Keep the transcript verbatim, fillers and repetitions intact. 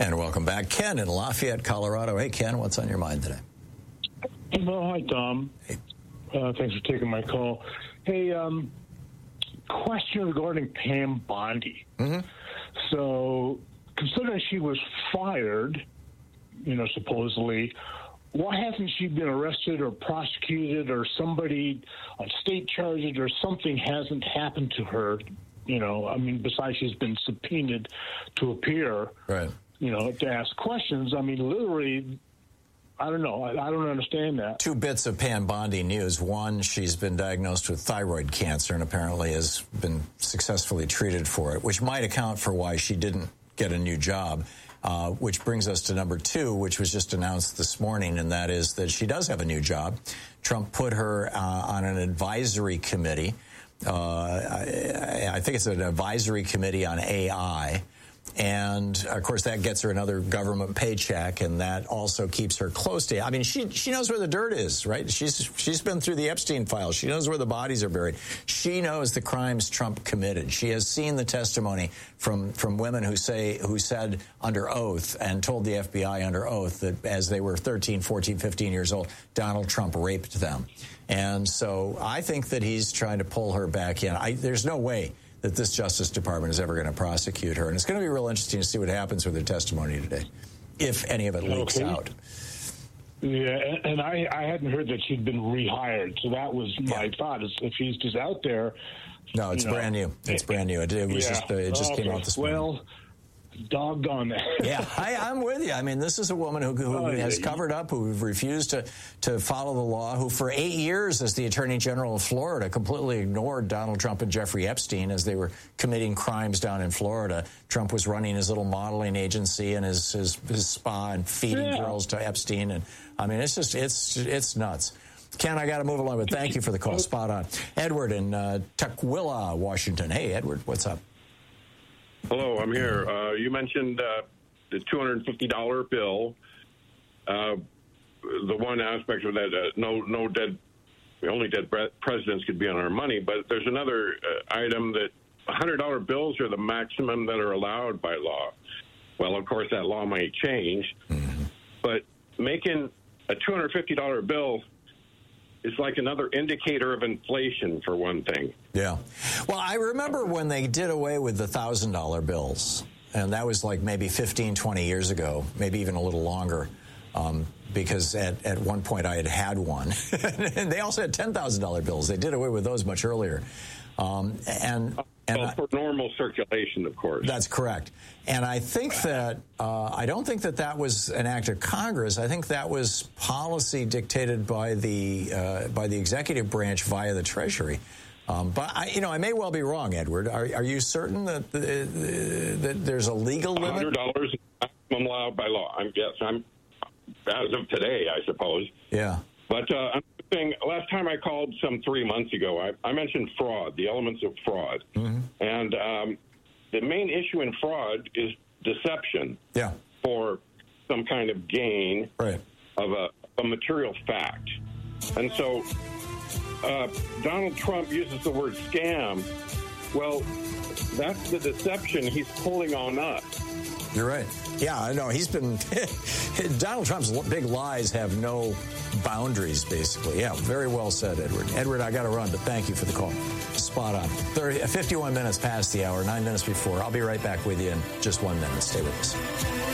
And welcome back. Ken in Lafayette, Colorado. Hey, Ken, what's on your mind today? Well, hi, Tom. Hey. Uh, thanks for taking my call. Hey, um, question regarding Pam Bondi. Mm-hmm. So, considering she was fired, you know, supposedly, why hasn't she been arrested or prosecuted or somebody on state charges or something hasn't happened to her? You know, I mean, besides she's been subpoenaed to appear, right? You know, to ask questions. I mean, literally, I don't know. I, I don't understand that. Two bits of Pam Bondi news. One, she's been diagnosed with thyroid cancer and apparently has been successfully treated for it, which might account for why she didn't get a new job. Uh, which brings us to number two, which was just announced this morning, and that is that she does have a new job. Trump put her uh, on an advisory committee. Uh, I, I think it's an advisory committee on A I. And, of course, that gets her another government paycheck, and that also keeps her close to, I mean, she she knows where the dirt is, right? She's she's been through the Epstein files. She knows where the bodies are buried. She knows the crimes Trump committed. She has seen the testimony from, from women who say who said under oath and told the F B I under oath that as they were thirteen, fourteen, fifteen years old, Donald Trump raped them. And so I think that he's trying to pull her back in. I, there's no way that this Justice Department is ever going to prosecute her. And it's going to be real interesting to see what happens with her testimony today, if any of it leaks okay. out. Yeah, and I, I hadn't heard that she'd been rehired, so that was my yeah. thought. Is if she's just out there. No, it's you know, brand new. It's brand new. It, it was yeah. just uh, it just okay. came out this morning. Well, doggone that. Yeah, I, I'm with you. I mean, this is a woman who, who oh, has yeah. covered up, who refused to, to follow the law, who for eight years as the Attorney General of Florida completely ignored Donald Trump and Jeffrey Epstein as they were committing crimes down in Florida. Trump was running his little modeling agency and his, his, his spa and feeding yeah. girls to Epstein. And I mean, it's just, it's, it's nuts. Ken, I got to move along, but thank you for the call. Spot on. Edward in uh, Tukwila, Washington. Hey, Edward, what's up? Hello, I'm here. Uh, you mentioned uh, the two hundred fifty dollar bill. Uh, the one aspect of that, uh, no, no dead, only dead presidents could be on our money. But there's another uh, item that one hundred dollar bills are the maximum that are allowed by law. Well, of course, that law might change. Mm-hmm. But making a two hundred fifty dollar bill is like another indicator of inflation, for one thing. Yeah. Well, I remember when they did away with the one thousand dollar bills, and that was like maybe fifteen, twenty years ago, maybe even a little longer, um, because at, at one point I had had one. And they also had ten thousand dollar bills. They did away with those much earlier. Um, and... And well, for normal circulation, of course. That's correct. And I think that, uh, I don't think that that was an act of Congress. I think that was policy dictated by the uh, by the executive branch via the Treasury. Um, but, I, you know, I may well be wrong, Edward. Are, are you certain that, uh, that there's a legal limit? one hundred dollars is maximum allowed by law. I'm yes, I'm as of today, I suppose. Yeah. But uh, I'm saying, last time I called some three months ago, I, I mentioned fraud, the elements of fraud. Mm-hmm. And um, the main issue in fraud is deception yeah. for some kind of gain right. of a, a material fact. And so uh, Donald Trump uses the word scam. Well, that's the deception he's pulling on us. You're right. Yeah, I know. He's been... Donald Trump's big lies have no boundaries, basically. Yeah, very well said, Edward. Edward, I got to run, but thank you for the call. Spot on. thirty, fifty-one minutes past the hour, nine minutes before. I'll be right back with you in just one minute. Stay with us.